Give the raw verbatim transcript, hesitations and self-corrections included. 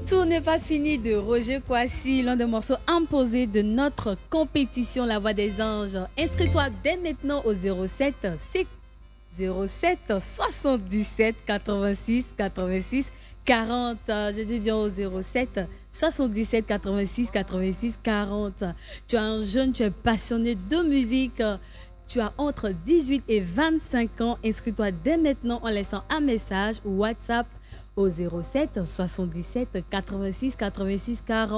Tout n'est pas fini de Roger Kwasi, l'un des morceaux imposés de notre compétition La Voix des Anges. Inscris-toi dès maintenant au zéro sept zéro sept soixante-dix-sept quatre-vingt-six quatre-vingt-six quarante. Je dis bien au zéro sept soixante-dix-sept quatre-vingt-six quatre-vingt-six quarante. Tu es un jeune, tu es passionné de musique. Tu as entre dix-huit et vingt-cinq ans. Inscris-toi dès maintenant en laissant un message ou WhatsApp au zéro sept soixante-dix-sept quatre-vingt-six quatre-vingt-six quarante.